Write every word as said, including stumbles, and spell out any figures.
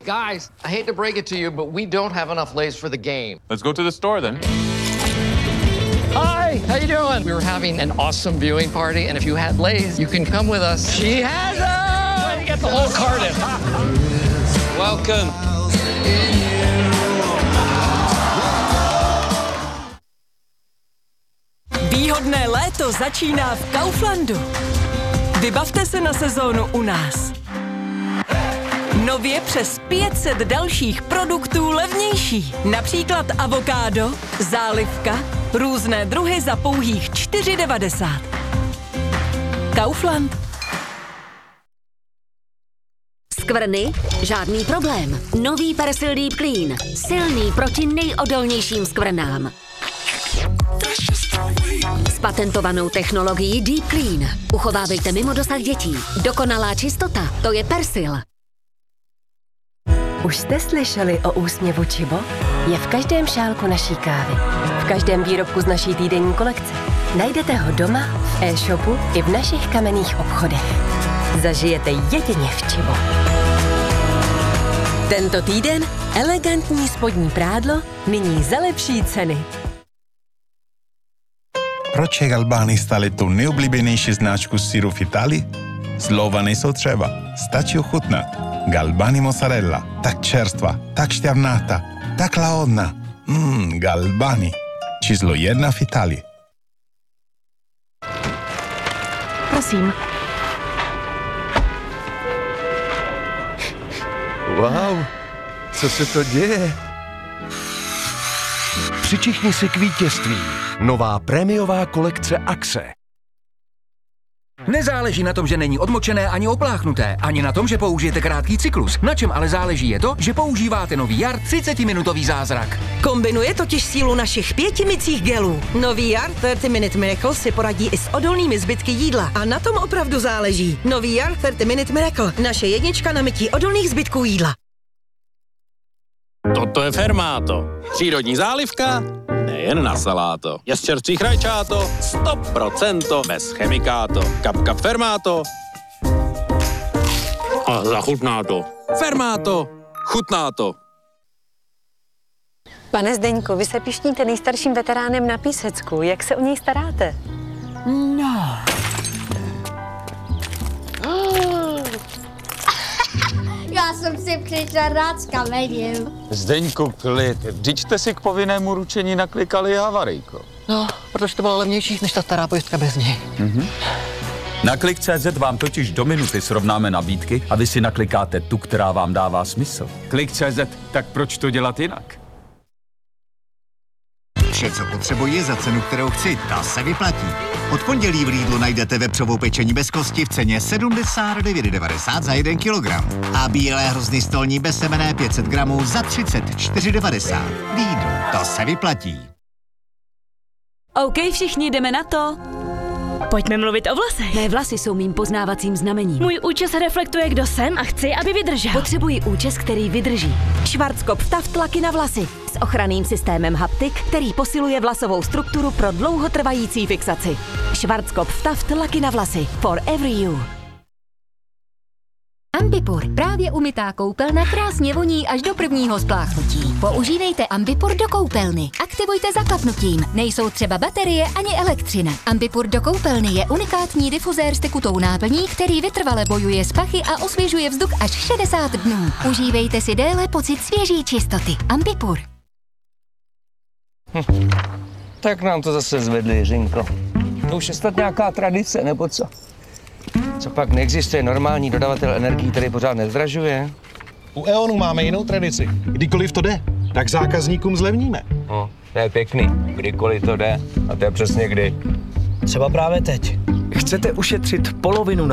Guys, I hate to break it to you, but we don't have enough Lay's for the game. Let's go to the store then. Hi, how you doing? We were having an awesome viewing party, and if you had Lay's, you can come with us. She has them! Way to get the whole carton. Welcome. Výhodné léto začíná v Kauflandu. Vybavte se na sezónu u nás. Nově přes pět set dalších produktů levnější. Například avokádo, zálivka, různé druhy za pouhých čtyři devadesát. Kaufland. Skvrny? Žádný problém. Nový Persil Deep Clean. Silný proti nejodolnějším skvrnám. S patentovanou technologií Deep Clean. Uchovávejte mimo dosah dětí. Dokonalá čistota, to je Persil. Už jste slyšeli o úsměvu Chibo? Je v každém šálku naší kávy. V každém výrobku z naší týdenní kolekce. Najdete ho doma, v e-shopu i v našich kamenných obchodech. Zažijete jedině v Chibo. Tento týden elegantní spodní prádlo, nyní za lepší ceny. Proč je Galbani stali tu nejoblíbenější značku syru v Itálii? Slova nejsou třeba, stačí ochutnat. Galbani mozzarella, tak čerstva, tak šťavnatá, tak lahodná. Mmm, Galbani. Číslo jedna v Itálii. Prosím. Wow, co se to děje? Přičichni si k vítězství. Nová prémiová kolekce Axe. Nezáleží na tom, že není odmočené ani opláchnuté, ani na tom, že použijete krátký cyklus. Na čem ale záleží je to, že používáte nový Jar třicetiminutový zázrak. Kombinuje totiž sílu našich pěti mycích gelů. Nový Jar třicet Minute Miracle si poradí i s odolnými zbytky jídla. A na tom opravdu záleží. Nový Jar třicet Minute Miracle. Naše jednička na mytí odolných zbytků jídla. Toto je Fermáto. Přírodní zálivka, nejen na saláto. Je z čerstvých rajčáto, sto procent bez chemikáto. Kap kap Fermáto. A zachutná to. Fermáto, chutná to. Pane Zdeňku, vy se pišníte nejstarším veteránem na Písecku. Jak se o něj staráte? No. Já jsem si přišla rád s kamením. Zdeňku, klid. Vždyť jste si k povinnému ručení naklikali havarijko. No, protože to bylo levnější než ta stará pojistka bez něj. Mhm. Na klik tečka cé zet vám totiž do minuty srovnáme nabídky a vy si naklikáte tu, která vám dává smysl. Klik tečka cé zet, tak proč to dělat jinak? Vše, co potřebuji za cenu, kterou chci, ta se vyplatí. Od pondělí v Lidlu najdete vepřovou pečení bez kosti v ceně sedmdesát devět devadesát za jeden kilogram a bílé hrozny stolní bezsemenné pět set gramů za třicet čtyři devadesát. Lidl, to se vyplatí. OK, všichni jdeme na to. Pojďme mluvit o vlasech. Mé vlasy jsou mým poznávacím znamením. Můj účes reflektuje, kdo jsem a chci, aby vydržel. Potřebuji účes, který vydrží. Schwarzkopf Taft laky na vlasy. S ochranným systémem haptik, který posiluje vlasovou strukturu pro dlouhotrvající fixaci. Schwarzkopf Taft laky na vlasy. For every you. Ambipur, právě umytá koupelna krásně voní až do prvního spláchnutí. Používejte Ambipur do koupelny. Aktivujte zaklapnutím. Nejsou třeba baterie ani elektřina. Ambipur do koupelny je unikátní difuzér s tekutou náplní, který vytrvale bojuje s pachy a osvěžuje vzduch až šedesát dnů. Užívejte si déle pocit svěží čistoty. Ambipur. Hm. Tak nám to zase zvedli, Jiřinko. To už je snad nějaká tradice, nebo co? Co pak neexistuje normální dodavatel energií, který pořád nezdražuje? U E.ONu máme jinou tradici. Kdykoliv to jde, tak zákazníkům zlevníme. No, to je pěkný. Kdykoliv to jde. A to je přesně kdy. Třeba právě teď. Chcete ušetřit polovinu na